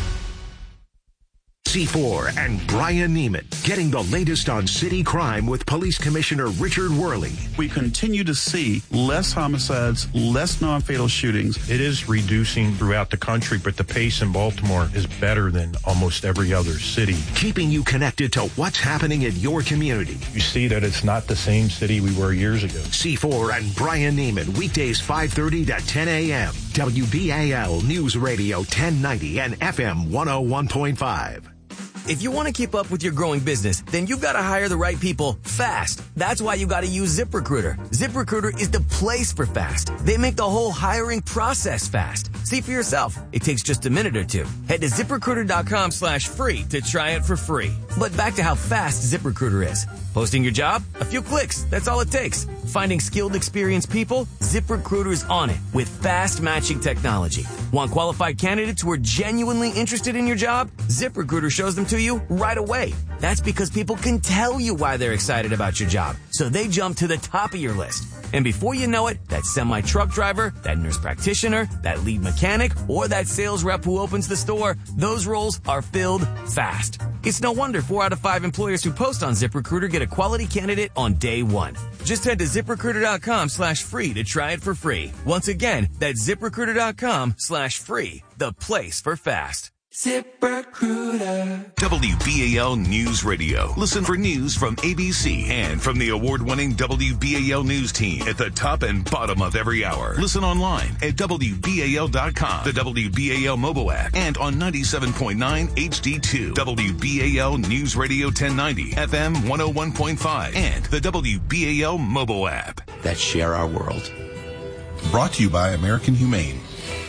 C4 and Brian Neiman getting the latest on city crime with Police Commissioner Richard Worley. We continue to see less homicides, less non-fatal shootings. It is reducing throughout the country, but the pace in Baltimore is better than almost every other city. Keeping you connected to what's happening in your community. You see that it's not the same city we were years ago. C4 and Brian Neiman, weekdays 5:30 to 10 a.m. WBAL News Radio 1090 and FM 101.5. If you want to keep up with your growing business, then you've got to hire the right people fast. That's why you got to use ZipRecruiter. ZipRecruiter is the place for fast. They make the whole hiring process fast. See for yourself. It takes just a minute or two. Head to ZipRecruiter.com/free to try it for free. But back to how fast ZipRecruiter is. Posting your job? A few clicks. That's all it takes. Finding skilled, experienced people? ZipRecruiter is on it with fast matching technology. Want qualified candidates who are genuinely interested in your job? ZipRecruiter shows them to you right away. That's because people can tell you why they're excited about your job, so they jump to the top of your list. And before you know it, that semi-truck driver, that nurse practitioner, that lead mechanic, or that sales rep who opens the store, those roles are filled fast. It's no wonder 4 out of 5 employers who post on ZipRecruiter get a quality candidate on day one. Just head to ZipRecruiter.com/free to try it for free. Once again, that's ZipRecruiter.com/free, the place for fast. ZipRecruiter. WBAL News Radio. Listen for news from ABC and from the award-winning WBAL News team at the top and bottom of every hour. Listen online at WBAL.com, the WBAL mobile app, and on 97.9 HD2. WBAL News Radio 1090, FM 101.5, and the WBAL mobile app. That share our world. Brought to you by American Humane.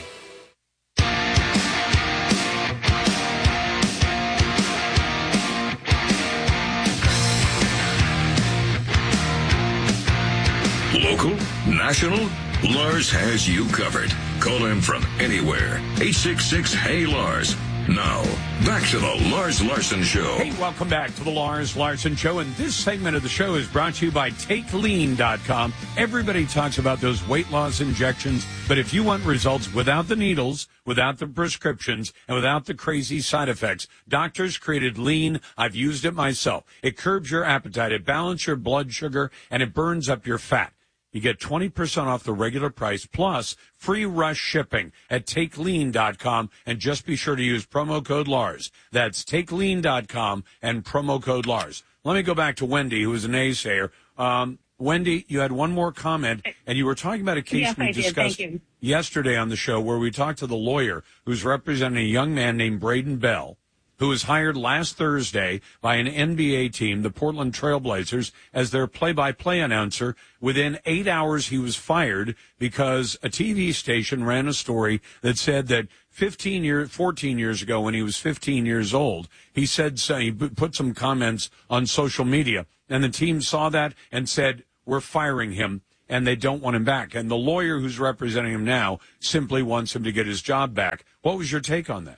Local, national, Lars has you covered. Call him from anywhere. 866-HEY-LARS. Now, back to the Lars Larson Show. Hey, welcome back to the Lars Larson Show. And this segment of the show is brought to you by TakeLean.com. Everybody talks about those weight loss injections, but if you want results without the needles, without the prescriptions, and without the crazy side effects, doctors created Lean. I've used it myself. It curbs your appetite, it balances your blood sugar, and it burns up your fat. You get 20% off the regular price plus free rush shipping at TakeLean.com, and just be sure to use promo code Lars. That's TakeLean.com and promo code Lars. Let me go back to Wendy, who is a naysayer. Wendy, you had one more comment, and you were talking about a case we discussed yesterday on the show where we talked to the lawyer who's representing a young man named Braden Bell, who was hired last Thursday by an NBA team, the Portland Trail Blazers, as their play-by-play announcer. Within 8 hours, he was fired because a TV station ran a story that said that 14 years ago, when he was 15 years old, he put some comments on social media, and the team saw that and said, we're firing him, and they don't want him back. And the lawyer who's representing him now simply wants him to get his job back. What was your take on that?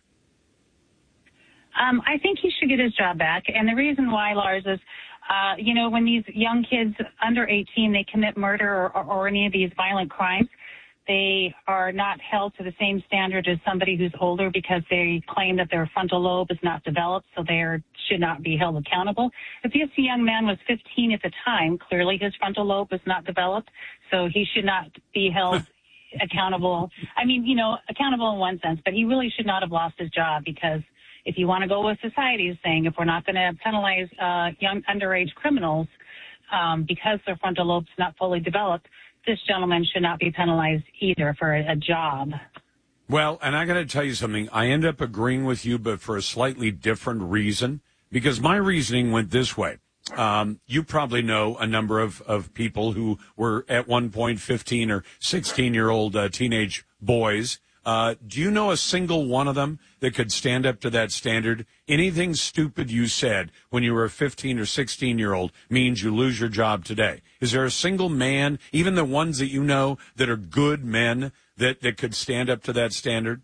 I think he should get his job back. And the reason why, Lars, is, when these young kids under 18, they commit murder or any of these violent crimes, they are not held to the same standard as somebody who's older because they claim that their frontal lobe is not developed, so they should not be held accountable. If this young man was 15 at the time, clearly his frontal lobe was not developed, so he should not be held accountable. I mean, accountable in one sense, but he really should not have lost his job because if you want to go with society's saying, if we're not going to penalize young underage criminals because their frontal lobe's not fully developed, this gentleman should not be penalized either for a job. Well, and I got to tell you something. I end up agreeing with you, but for a slightly different reason, because my reasoning went this way. You probably know a number of people who were at one point 15 or 16-year-old teenage boys. Do you know a single one of them that could stand up to that standard? Anything stupid you said when you were a 15 or 16-year-old means you lose your job today. Is there a single man, even the ones that you know that are good men, that could stand up to that standard?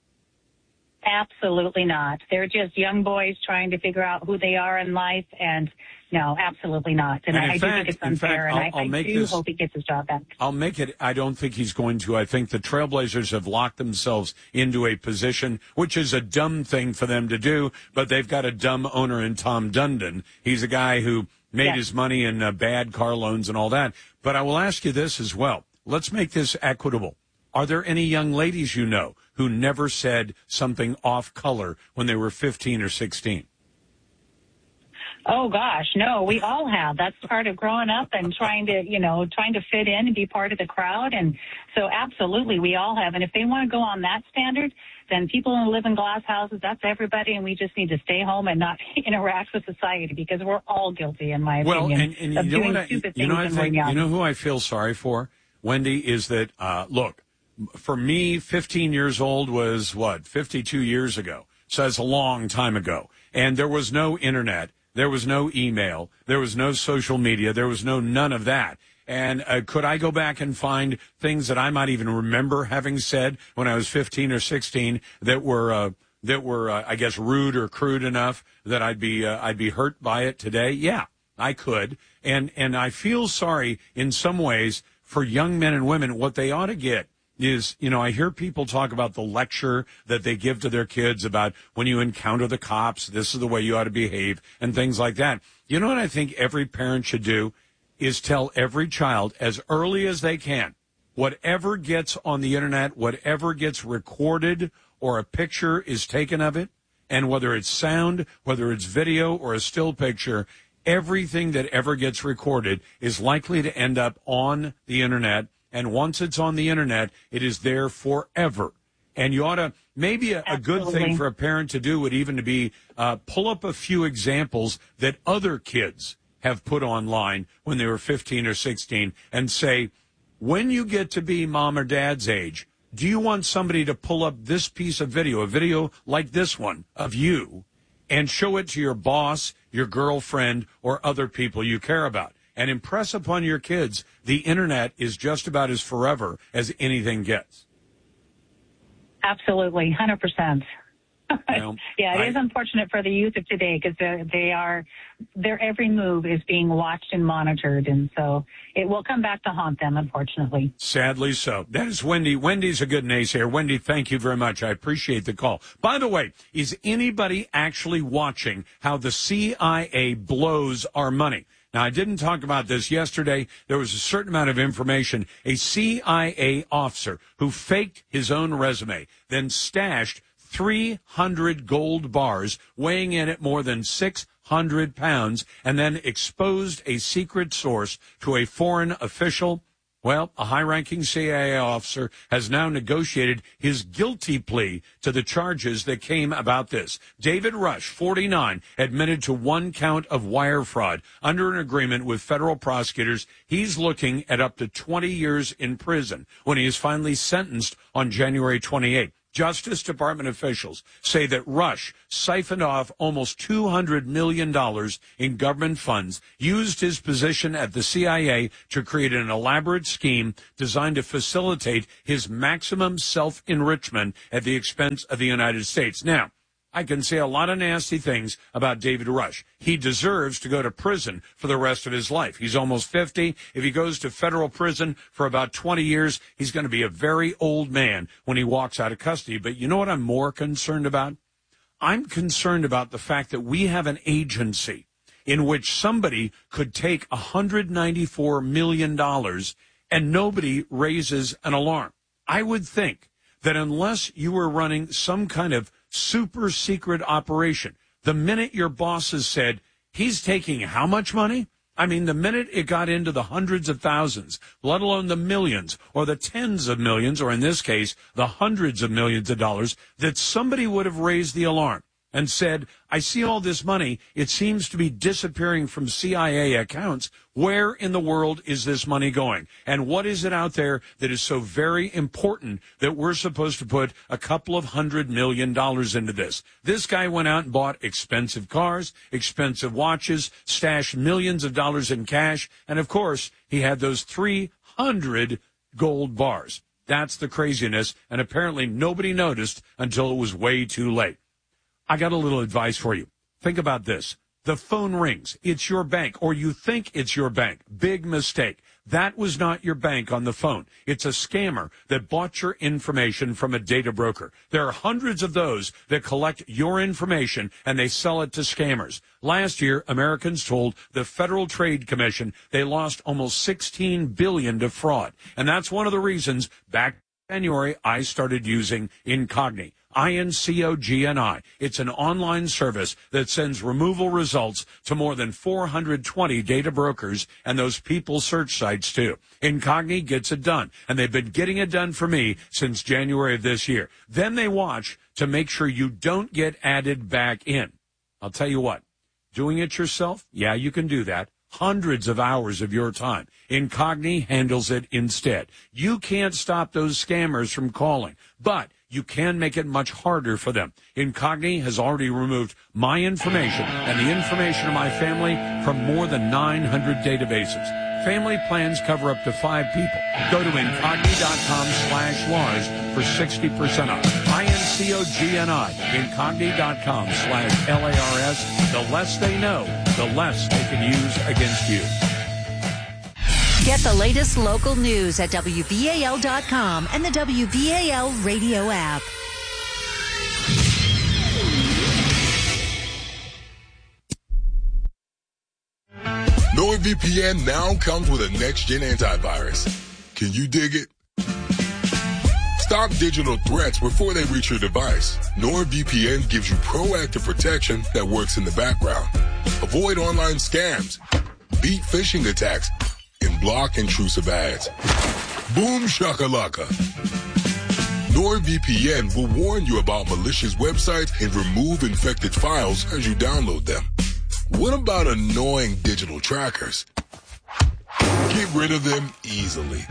Absolutely not. They're just young boys trying to figure out who they are in life, and no, absolutely not. And I do think it's unfair, and I do hope he gets his job back. I'll make it. I don't think he's going to. I think the Trailblazers have locked themselves into a position, which is a dumb thing for them to do, but they've got a dumb owner in Tom Dundon. He's a guy who made his money in bad car loans and all that. But I will ask you this as well. Let's make this equitable. Are there any young ladies you know who never said something off color when they were 15 or 16? Oh, gosh, no, we all have. That's part of growing up and trying to fit in and be part of the crowd. And so absolutely, we all have. And if they want to go on that standard, then people who live in glass houses, that's everybody. And we just need to stay home and not interact with society because we're all guilty, in my opinion, of doing stupid things when we're young. You know who I feel sorry for, Wendy, is that, look, for me, 15 years old was, 52 years ago. So that's a long time ago. And there was no internet. There was no email. There was no social media. There was none of that. And could I go back and find things that I might even remember having said when I was 15 or 16 that were I guess rude or crude enough that I'd be hurt by it today? Yeah, I could. And I feel sorry in some ways for young men and women. What they ought to get is, I hear people talk about the lecture that they give to their kids about when you encounter the cops, this is the way you ought to behave and things like that. You know what I think every parent should do is tell every child as early as they can, whatever gets on the internet, whatever gets recorded or a picture is taken of it, and whether it's sound, whether it's video or a still picture, everything that ever gets recorded is likely to end up on the internet. And once it's on the internet, it is there forever. And you ought to, maybe a good thing for a parent to do would even to be pull up a few examples that other kids have put online when they were 15 or 16 and say, when you get to be mom or dad's age, do you want somebody to pull up this piece of video, a video like this one of you, and show it to your boss, your girlfriend, or other people you care about? And impress upon your kids the internet is just about as forever as anything gets. Absolutely, 100%. Well, Yeah, it is unfortunate for the youth of today because their every move is being watched and monitored, and so it will come back to haunt them, unfortunately. Sadly so. That is Wendy. Wendy's a good naysayer. Wendy, thank you very much. I appreciate the call. By the way, is anybody actually watching how the CIA blows our money? Now, I didn't talk about this yesterday. There was a certain amount of information. A CIA officer who faked his own resume, then stashed 300 gold bars weighing in at more than 600 pounds, and then exposed a secret source to a foreign official. Well, a high-ranking CIA officer has now negotiated his guilty plea to the charges that came about this. David Rush, 49, admitted to one count of wire fraud under an agreement with federal prosecutors. He's looking at up to 20 years in prison when he is finally sentenced on January 28th. Justice Department officials say that Rush siphoned off almost $200 million in government funds, used his position at the CIA to create an elaborate scheme designed to facilitate his maximum self-enrichment at the expense of the United States. Now, I can say a lot of nasty things about David Rush. He deserves to go to prison for the rest of his life. He's almost 50. If he goes to federal prison for about 20 years, he's going to be a very old man when he walks out of custody. But you know what I'm more concerned about? I'm concerned about the fact that we have an agency in which somebody could take $194 million and nobody raises an alarm. I would think that unless you were running some kind of super secret operation, the minute your bosses said, he's taking how much money? I mean, the minute it got into the hundreds of thousands, let alone the millions or the tens of millions, or in this case, the hundreds of millions of dollars, that somebody would have raised the alarm and said, I see all this money. It seems to be disappearing from CIA accounts. Where in the world is this money going? And what is it out there that is so very important that we're supposed to put a couple of $100 million into this? This guy went out and bought expensive cars, expensive watches, stashed millions of dollars in cash, and of course, he had those 300 gold bars. That's the craziness, and apparently nobody noticed until it was way too late. I got a little advice for you. Think about this. The phone rings. It's your bank, or you think it's your bank. Big mistake. That was not your bank on the phone. It's a scammer that bought your information from a data broker. There are hundreds of those that collect your information and they sell it to scammers. Last year, Americans told the Federal Trade Commission they lost almost $16 billion to fraud. And that's one of the reasons back in January I started using Incogni. INCOGNI. It's an online service that sends removal results to more than 420 data brokers and those people search sites too. Incogni gets it done, and they've been getting it done for me since January of this year. Then they watch to make sure you don't get added back in. I'll tell you what, doing it yourself, yeah, you can do that. Hundreds of hours of your time. Incogni handles it instead. You can't stop those scammers from calling, but you can make it much harder for them. Incogni has already removed my information and the information of my family from more than 900 databases. Family plans cover up to 5 people. Go to Incogni.com/Lars for 60% off. INCOGNI. Incogni.com/LARS. The less they know, the less they can use against you. Get the latest local news at WBAL.com and the WBAL radio app. NordVPN now comes with a next-gen antivirus. Can you dig it? Stop digital threats before they reach your device. NordVPN gives you proactive protection that works in the background. Avoid online scams, beat phishing attacks, and block intrusive ads. Boom shakalaka. NordVPN will warn you about malicious websites and remove infected files as you download them. What about annoying digital trackers? Get rid of them easily.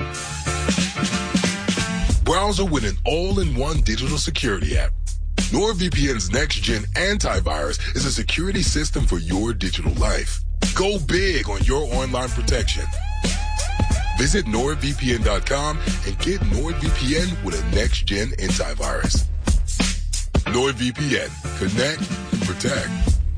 Browser with an all-in-one digital security app. NordVPN's next-gen antivirus is a security system for your digital life. Go big on your online protection. Visit NordVPN.com and get NordVPN with a next-gen antivirus. NordVPN. Connect, protect.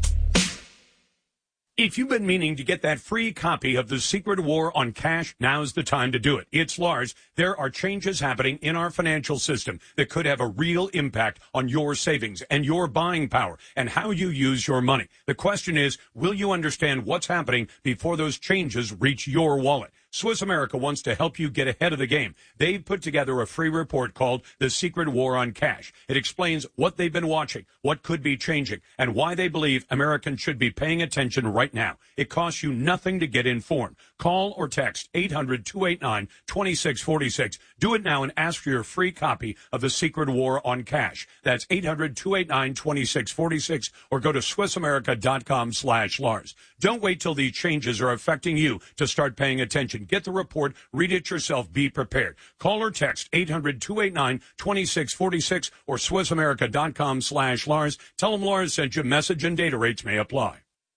If you've been meaning to get that free copy of The Secret War on Cash, now's the time to do it. It's Lars. There are changes happening in our financial system that could have a real impact on your savings and your buying power and how you use your money. The question is, will you understand what's happening before those changes reach your wallet? Swiss America wants to help you get ahead of the game. They've put together a free report called The Secret War on Cash. It explains what they've been watching, what could be changing, and why they believe Americans should be paying attention right now. It costs you nothing to get informed. Call or text 800-289-2646. Do it now and ask for your free copy of The Secret War on Cash. That's 800-289-2646 or go to SwissAmerica.com/Lars. Don't wait till these changes are affecting you to start paying attention. Get the report, read it yourself, be prepared. Call or text 800-289-2646 or SwissAmerica.com/Lars. Tell them Lars sent you. Message and data rates may apply.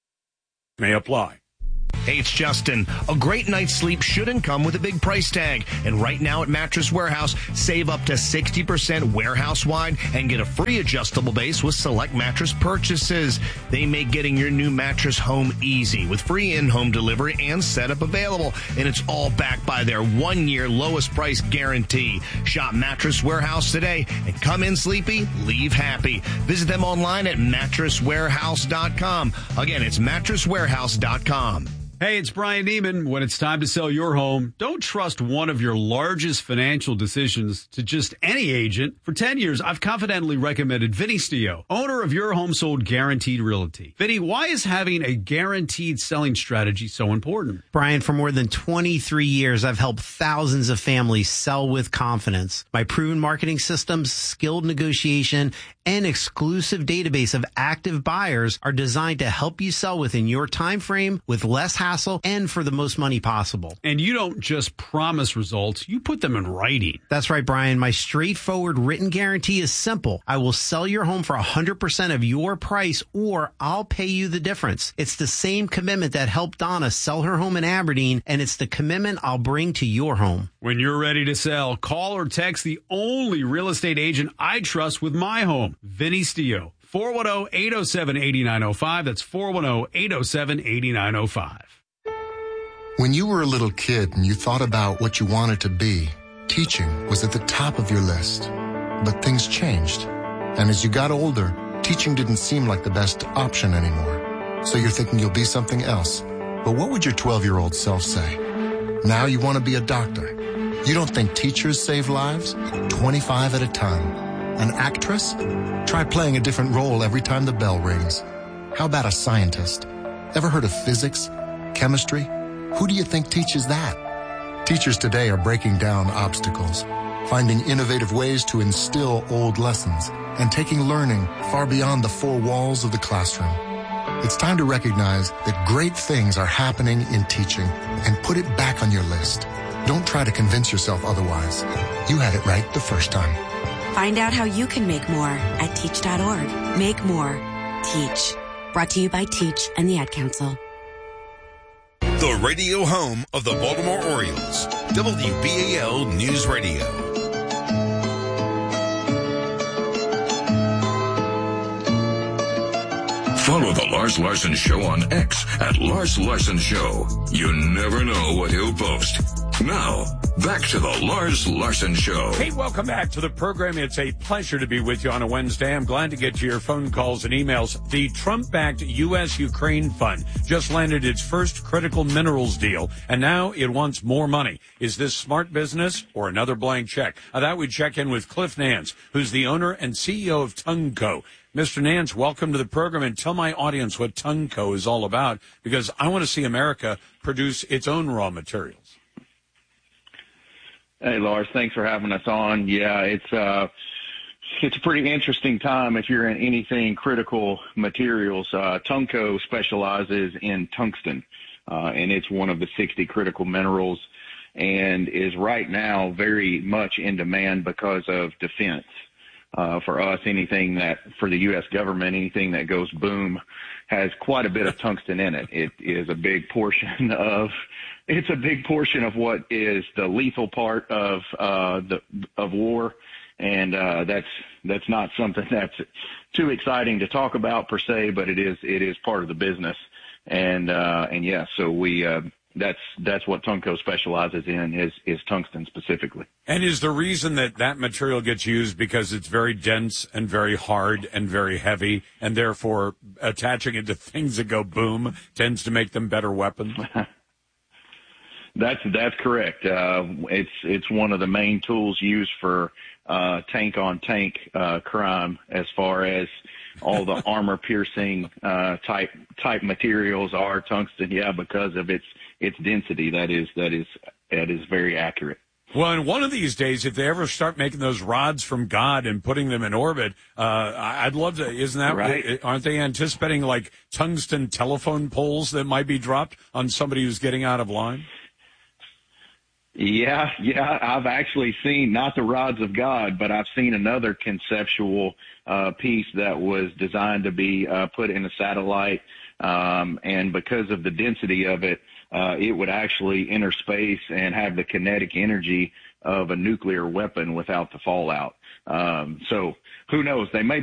Hey, it's Justin. A great night's sleep shouldn't come with a big price tag. And right now at Mattress Warehouse, save up to 60% warehouse-wide and get a free adjustable base with select mattress purchases. They make getting your new mattress home easy with free in-home delivery and setup available. And it's all backed by their 1-year lowest price guarantee. Shop Mattress Warehouse today and come in sleepy, leave happy. Visit them online at mattresswarehouse.com. Again, it's mattresswarehouse.com. Hey, it's Brian Neiman. When it's time to sell your home, don't trust one of your largest financial decisions to just any agent. For 10 years, I've confidently recommended Vinny Stio, owner of Your Home Sold Guaranteed Realty. Vinny, why is having a guaranteed selling strategy so important? Brian, for more than 23 years, I've helped thousands of families sell with confidence. My proven marketing systems, skilled negotiation, and exclusive database of active buyers are designed to help you sell within your time frame with less hassle and for the most money possible. And you don't just promise results, you put them in writing. That's right, Brian. My straightforward written guarantee is simple. I will sell your home for 100% of your price or I'll pay you the difference. It's the same commitment that helped Donna sell her home in Aberdeen, and it's the commitment I'll bring to your home. When you're ready to sell, call or text the only real estate agent I trust with my home, Vinny Stio. 410-807-8905. That's 410-807-8905. When you were a little kid and you thought about what you wanted to be, teaching was at the top of your list. But things changed. And as you got older, teaching didn't seem like the best option anymore. So you're thinking you'll be something else. But what would your 12-year-old self say? Now you want to be a doctor. You don't think teachers save lives? 25 at a time. An actress? Try playing a different role every time the bell rings. How about a scientist? Ever heard of physics? Chemistry? Who do you think teaches that? Teachers today are breaking down obstacles, finding innovative ways to instill old lessons, and taking learning far beyond the four walls of the classroom. It's time to recognize that great things are happening in teaching and put it back on your list. Don't try to convince yourself otherwise. You had it right the first time. Find out how you can make more at teach.org. Make more. Teach. Brought to you by Teach and the Ad Council. The radio home of the Baltimore Orioles. WBAL News Radio. Follow The Lars Larson Show on X at Lars Larson Show. You never know what he'll post. Now, back to The Lars Larson Show. Hey, welcome back to the program. It's a pleasure to be with you on a Wednesday. I'm glad to get to your phone calls and emails. The Trump-backed U.S.-Ukraine Fund just landed its first critical minerals deal, and now it wants more money. Is this smart business or another blank check? That we check in with Cliff Nance, who's the owner and CEO of Tungco. Mr. Nance, welcome to the program, and tell my audience what Tungco is all about, because I want to see America produce its own raw materials. Hey, Lars, thanks for having us on. Yeah, it's a pretty interesting time if you're in anything critical materials. Tungco specializes in tungsten, and it's one of the 60 critical minerals and is right now very much in demand because of defense. For us, anything that, for the U.S. government, anything that goes boom has quite a bit of tungsten in it. It is a big portion of what is the lethal part of war, And that's not something that's too exciting to talk about per se, but it is part of the business. And yeah, so that's what Tunco specializes in is tungsten specifically. And is the reason that material gets used because it's very dense and very hard and very heavy, and therefore attaching it to things that go boom tends to make them better weapons? That's correct. It's one of the main tools used for tank on tank crime, as far as all the armor piercing type materials are tungsten. Yeah, because of its density. That is very accurate. Well, and one of these days, if they ever start making those rods from God and putting them in orbit, I'd love to. Isn't that right? Aren't they anticipating like tungsten telephone poles that might be dropped on somebody who's getting out of line? Yeah. I've actually seen, not the rods of God, but I've seen another conceptual piece that was designed to be put in a satellite. And because of the density of it, it would actually enter space and have the kinetic energy of a nuclear weapon without the fallout. So who knows? They may